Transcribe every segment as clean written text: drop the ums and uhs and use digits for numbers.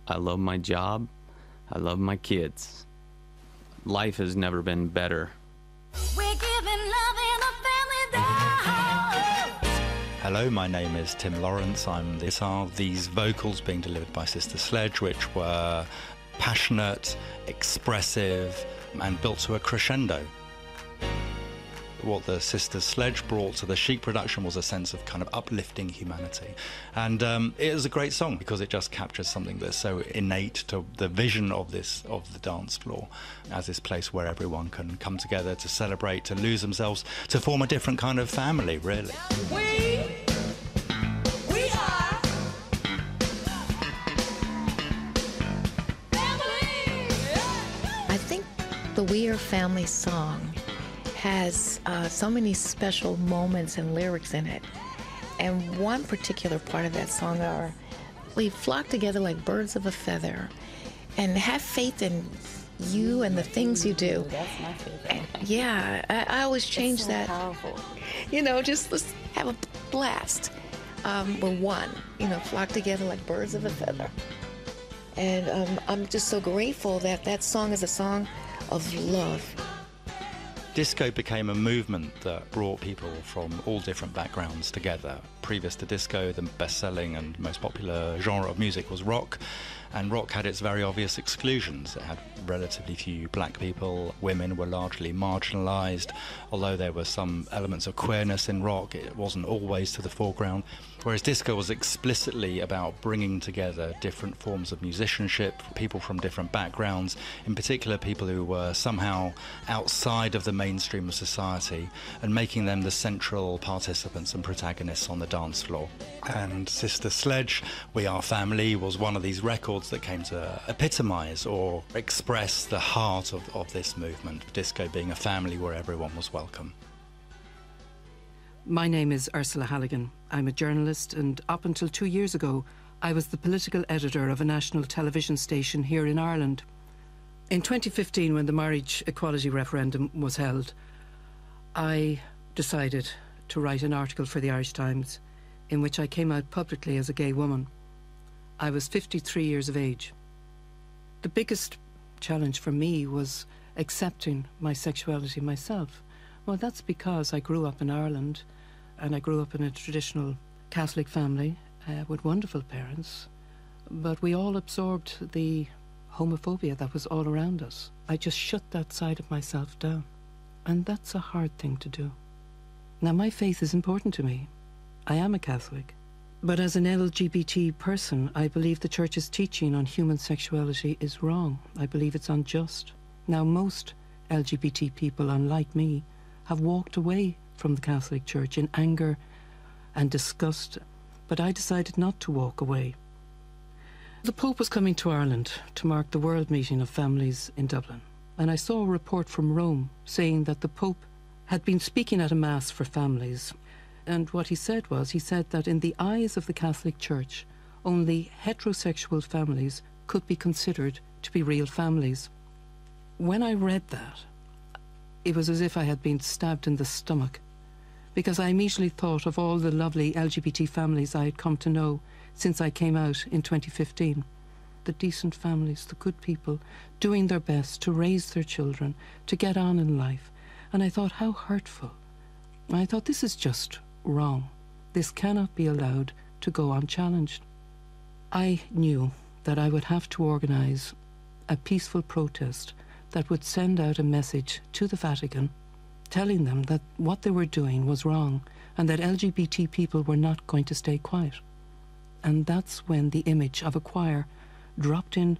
I love my job. I love my kids. Life has never been better. We're giving love in a family dose. Hello, my name is Tim Lawrence. These vocals being delivered by Sister Sledge, which were passionate, expressive, and built to a crescendo. What the Sister Sledge brought to the Chic production was a sense of kind of uplifting humanity. And it is a great song because it just captures something that's so innate to the vision of the dance floor as this place where everyone can come together to celebrate, to lose themselves, to form a different kind of family, really. We are family. I think the We Are Family song has so many special moments and lyrics in it. And one particular part of that song are, we flock together like birds of a feather and have faith in you and the things you do. That's my favorite. And yeah, I always change that. Powerful. You know, just let's have a blast. We're one, flock together like birds of a feather. And I'm just so grateful that that song is a song of love. Disco became a movement that brought people from all different backgrounds together. Previous to disco, the best-selling and most popular genre of music was rock, and rock had its very obvious exclusions. It had relatively few black people, women were largely marginalised, although there were some elements of queerness in rock, it wasn't always to the foreground. Whereas disco was explicitly about bringing together different forms of musicianship, people from different backgrounds, in particular people who were somehow outside of the mainstream of society, and making them the central participants and protagonists on the dance floor. And Sister Sledge, We Are Family, was one of these records that came to epitomise or express the heart of this movement, disco being a family where everyone was welcome. My name is Ursula Halligan. I'm a journalist, and up until 2 years ago, I was the political editor of a national television station here in Ireland. In 2015, when the marriage equality referendum was held, I decided to write an article for the Irish Times in which I came out publicly as a gay woman. I was 53 years of age. The biggest challenge for me was accepting my sexuality myself. Well, that's because I grew up in Ireland, and I grew up in a traditional Catholic family with wonderful parents, but we all absorbed the homophobia that was all around us. I just shut that side of myself down, and that's a hard thing to do. Now, my faith is important to me. I am a Catholic, but as an LGBT person, I believe the Church's teaching on human sexuality is wrong. I believe it's unjust. Now, most LGBT people, unlike me, have walked away from the Catholic Church in anger and disgust, but I decided not to walk away. The Pope was coming to Ireland to mark the World Meeting of Families in Dublin, and I saw a report from Rome saying that the Pope had been speaking at a Mass for families, and what he said that in the eyes of the Catholic Church, only heterosexual families could be considered to be real families. When I read that, it was as if I had been stabbed in the stomach, because I immediately thought of all the lovely LGBT families I had come to know since I came out in 2015. The decent families, the good people, doing their best to raise their children, to get on in life. And I thought, how hurtful. And I thought, this is just wrong. This cannot be allowed to go unchallenged. I knew that I would have to organise a peaceful protest that would send out a message to the Vatican telling them that what they were doing was wrong and that LGBT people were not going to stay quiet. And that's when the image of a choir dropped in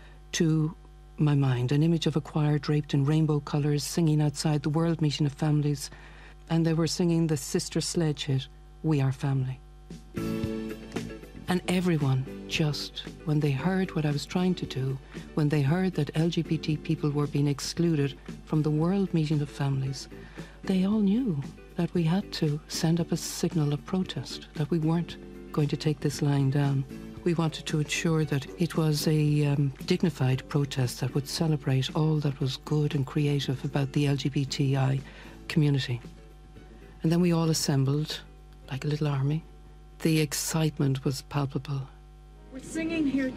to my mind, an image of a choir draped in rainbow colours singing outside the World Meeting of Families, and they were singing the Sister Sledge hit, We Are Family. And everyone just, when they heard what I was trying to do, when they heard that LGBT people were being excluded from the World Meeting of Families, they all knew that we had to send up a signal of protest, that we weren't going to take this lying down. We wanted to ensure that it was a dignified protest that would celebrate all that was good and creative about the LGBTI community. And then we all assembled like a little army. The excitement was palpable. We're singing here